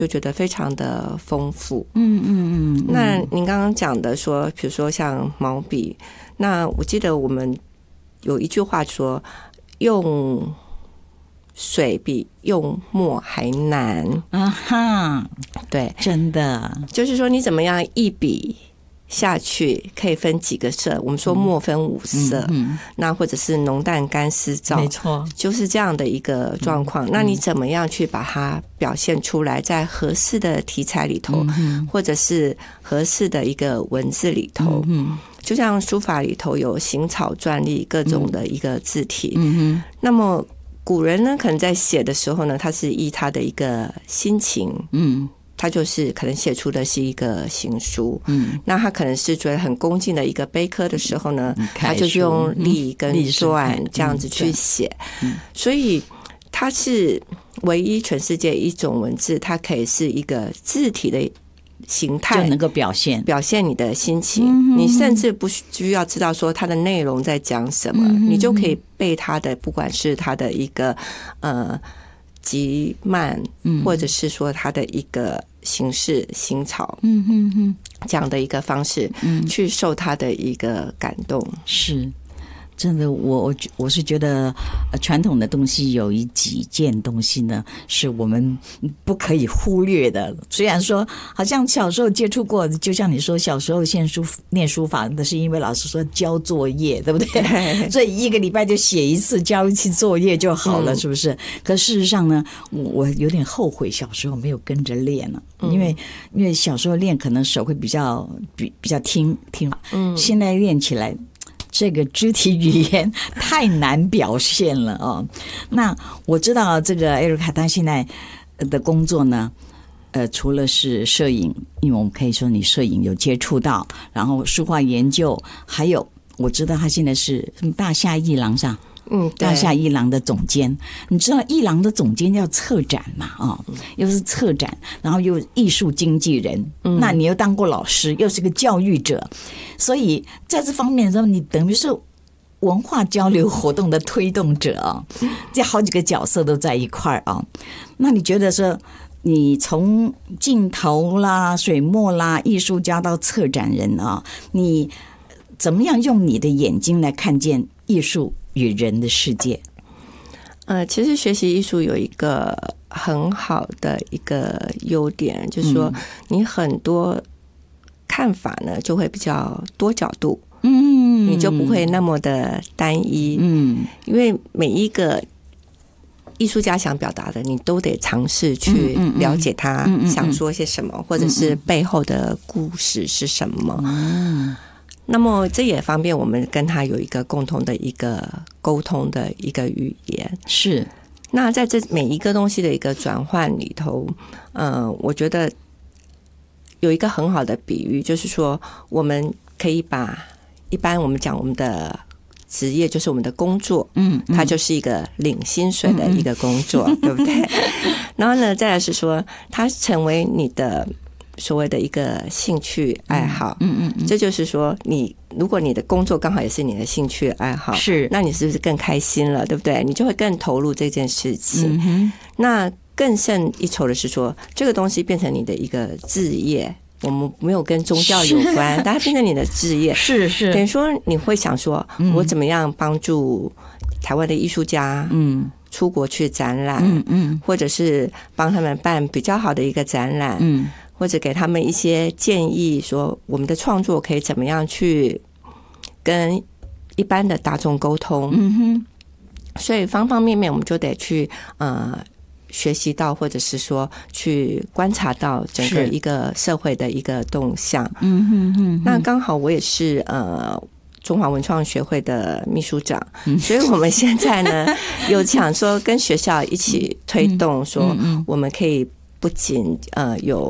就觉得非常的丰富。那您刚刚讲的说，比如说像毛笔，那我记得我们有一句话说，用水比用墨还难啊哈， 对， 真的就是说你怎么样一笔下去可以分几个色，我们说墨分5色，那或者是浓淡干湿燥， 没错， 就是这样的一个状况。那你怎么样去把它表现出来，在合适的题材里头，或者是合适的一个文字里头，就像书法里头有行草篆隶各种的一个字体，那么古人呢可能在写的时候呢，他是依他的一个心情，他就是可能写出的是一个行书，那他可能是觉得很恭敬的一个碑刻的时候呢，他就是用隶跟篆这样子去写，所以它是唯一全世界一种文字，它可以是一个字体的形态， 就能够表现你的心情，你甚至不需要知道说它的内容在讲什么，你就可以背它的，不管是它的一个急慢，或者是说它的一个形式行草，这样的一个方式，去受它的一个感动。 是真的，我是觉得传统的东西有几件东西呢，是我们不可以忽略的。虽然说好像小时候接触过，就像你说小时候念书法，那是因为老师说交作业，对不对？所以1个礼拜就写一次，交一次作业就好了，是不是？可事实上呢，我有点后悔小时候没有跟着练了，因为小时候练可能手会比较听，现在练起来。这个肢体语言太难表现了哦。那我知道这个艾瑞卡他现在的工作呢，除了是摄影，因为我们可以说你摄影有接触到，然后书画研究，还有我知道他现在是大夏艺廊上。大夏艺廊的总监，你知道艺廊的总监要策展嘛？又是策展，然后又艺术经纪人，那你又当过老师，又是个教育者，所以在这方面的时候，你等于是文化交流活动的推动者啊，这好几个角色都在一块儿啊。那你觉得说，你从镜头啦、水墨啦、艺术家到策展人啊，你怎么样用你的眼睛来看见艺术与人的世界？ 其实学习艺术有一个很好的一个优点，就是说你很多看法呢就会比较多角度，你就不会那么的单一，因为每一个艺术家想表达的，你都得尝试去了解他想说些什么，或者是背后的故事是什么。那么这也方便我们跟他有一个共同的一个沟通的一个语言。 是。 那在这每一个东西的一个转换里头，我觉得有一个很好的比喻，就是说我们可以把一般我们讲我们的职业就是我们的工作，它就是一个领薪水的一个工作，对不对？然后呢，再来是说它成为你的所谓的一个兴趣爱好，这就是说如果你的工作刚好也是你的兴趣爱好， 是， 那你是不是更开心了，对不对？你就会更投入这件事情。那更胜一筹的是说，这个东西变成你的一个志业，我们没有跟宗教有关，但它变成你的志业，是等于说你会想说，我怎么样帮助台湾的艺术家，出国去展览，或者是帮他们办比较好的一个展览，或者给他们一些建议，说我们的创作可以怎么样去跟一般的大众沟通。所以方方面面我们就得去学习到，或者是说去观察到整个一个社会的一个动向。那刚好我也是中华文创学会的秘书长，所以我们现在呢有想说跟学校一起推动，说我们可以不仅有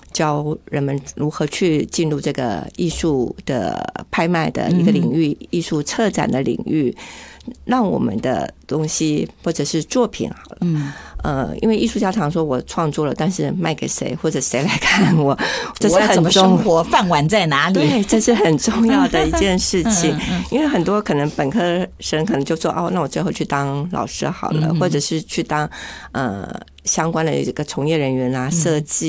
教人们如何去进入这个艺术的拍卖的一个领域，艺术策展的领域，让我们的东西或者是作品好了，因为艺术家常说我创作了，但是卖给谁或者谁来看我，这是很怎么生活，饭碗在哪里？ 对，这是很重要的一件事情。因为很多可能本科生可能就说哦，那我最后去当老师好了，或者是去当相关的这个从业人员啊，设计